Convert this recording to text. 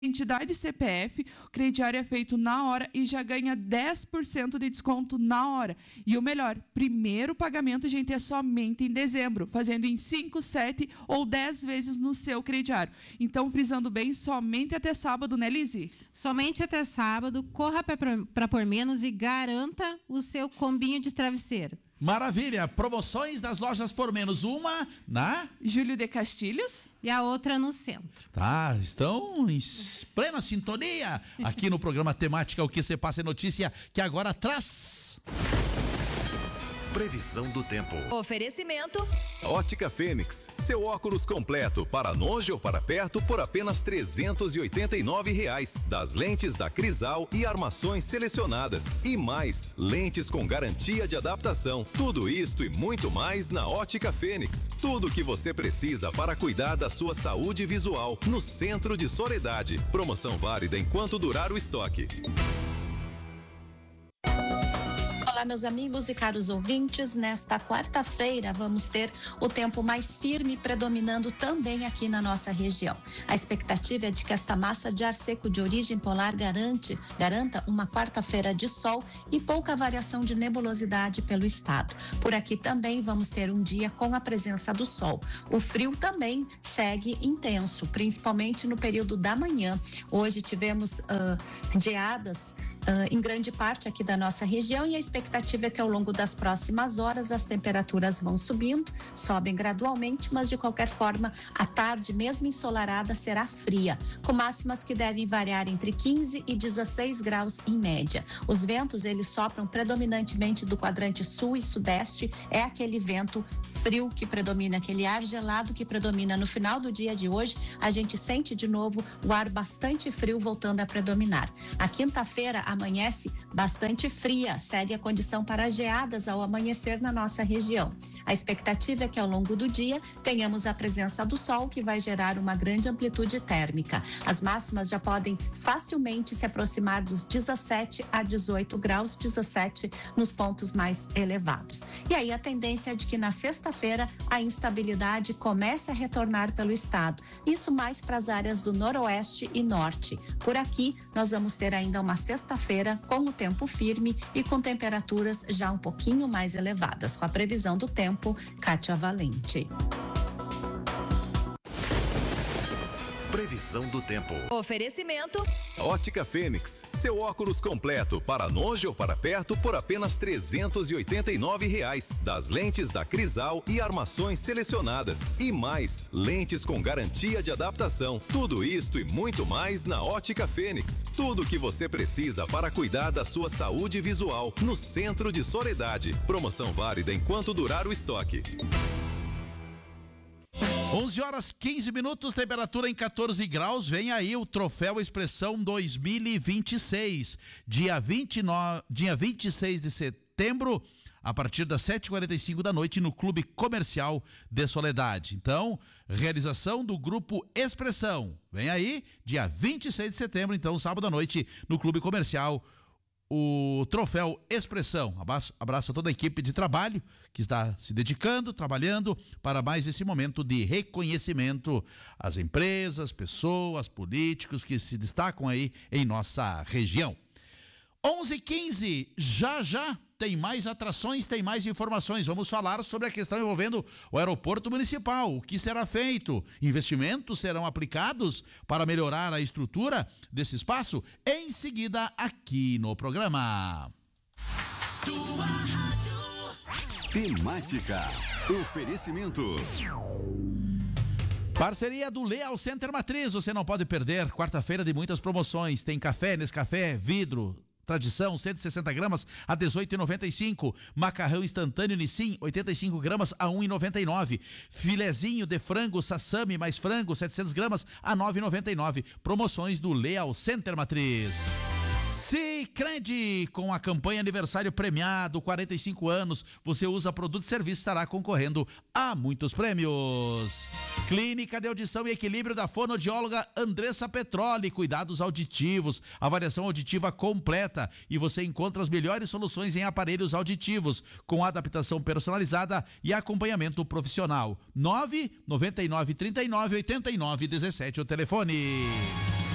entidade CPF, o crediário é feito na hora e já ganha 10% de desconto na hora. E o melhor, primeiro pagamento, gente, é somente em dezembro, fazendo em 5, 7 ou 10 vezes no seu crediário. Então, frisando bem, somente até sábado, né, Lizzy? Somente até sábado, corra para por menos e garanta o seu combinho de travesseiro. Maravilha, promoções das lojas por menos, uma na Júlio de Castilhos e a outra no centro. Tá, estão em plena sintonia aqui no programa Temática O Que Se Passa é Notícia, que agora traz previsão do tempo. Oferecimento Ótica Fênix, seu óculos completo para longe ou para perto por apenas R$389. Das lentes da Crisal e armações selecionadas. E mais, lentes com garantia de adaptação. Tudo isto e muito mais na Ótica Fênix. Tudo o que você precisa para cuidar da sua saúde visual no centro de Soledade. Promoção válida enquanto durar o estoque. Olá, meus amigos e caros ouvintes. Nesta quarta-feira vamos ter o tempo mais firme predominando também aqui na nossa região. A expectativa é de que esta massa de ar seco de origem polar garanta uma quarta-feira de sol e pouca variação de nebulosidade pelo estado. Por aqui também vamos ter um dia com a presença do sol. O frio também segue intenso, principalmente no período da manhã. Hoje tivemos geadas em grande parte aqui da nossa região e a expectativa é que ao longo das próximas horas as temperaturas vão subindo, sobem gradualmente, mas de qualquer forma a tarde, mesmo ensolarada, será fria, com máximas que devem variar entre 15 e 16 graus em média. Os ventos, eles sopram predominantemente do quadrante sul e sudeste, é aquele vento frio que predomina, aquele ar gelado que predomina. No final do dia de hoje, a gente sente de novo o ar bastante frio voltando a predominar. A quinta-feira amanhece bastante fria, segue a condição para geadas ao amanhecer na nossa região. A expectativa é que ao longo do dia tenhamos a presença do sol, que vai gerar uma grande amplitude térmica. As máximas já podem facilmente se aproximar dos 17 a 18 graus, 17 nos pontos mais elevados. E aí a tendência é de que na sexta-feira a instabilidade comece a retornar pelo estado. Isso mais para as áreas do noroeste e norte. Por aqui nós vamos ter ainda uma sexta-feira com o tempo firme e com temperaturas já um pouquinho mais elevadas. Com a previsão do tempo, Kátia Valente. Previsão do tempo. Oferecimento Ótica Fênix, seu óculos completo para longe ou para perto por apenas R$389. Das lentes da Crisal e armações selecionadas. E mais, lentes com garantia de adaptação. Tudo isto e muito mais na Ótica Fênix. Tudo o que você precisa para cuidar da sua saúde visual no centro de Soledade. Promoção válida enquanto durar o estoque. 11h15, temperatura em 14 graus. Vem aí o Troféu Expressão 2026, dia 26 de setembro, a partir das 7h45 da noite, no Clube Comercial de Soledade. Então, realização do Grupo Expressão. Vem aí, dia 26 de setembro, então, sábado à noite, no Clube Comercial, o Troféu Expressão. Abraço a toda a equipe de trabalho que está se dedicando, trabalhando para mais esse momento de reconhecimento às empresas, pessoas, políticos que se destacam aí em nossa região. 11h15, já tem mais atrações, tem mais informações. Vamos falar sobre a questão envolvendo o aeroporto municipal. O que será feito? Investimentos serão aplicados para melhorar a estrutura desse espaço? Em seguida, aqui no programa. Tua rádio. Temática. Oferecimento. Parceria do Leal Center Matriz, você não pode perder. Quarta-feira de muitas promoções. Tem café, Nescafé, vidro, tradição, 160 gramas a R$18,95. Macarrão instantâneo Nissin, 85 gramas a R$1,99. Filezinho de frango Sassami mais frango, 700 gramas a R$9,99. Promoções do Leal Center Matriz. Sicredi, com a campanha aniversário premiado, 45 anos, você usa produto e serviço, estará concorrendo a muitos prêmios. Clínica de Audição e Equilíbrio da fonoaudióloga Andressa Petroli, cuidados auditivos, avaliação auditiva completa, e você encontra as melhores soluções em aparelhos auditivos, com adaptação personalizada e acompanhamento profissional. 999398917 o telefone.